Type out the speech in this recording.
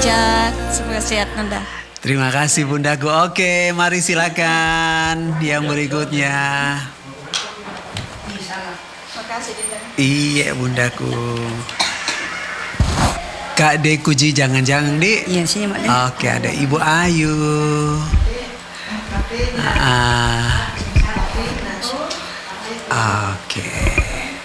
sehat, semoga sehat Nanda. Terima kasih Bundaku. Oke, mari silakan yang berikutnya. Makasih Dinda. Iya Bundaku. Kak Dekuji jangan-jangan Dik. Iya sini Mak. Oke, ada Ibu Ayu.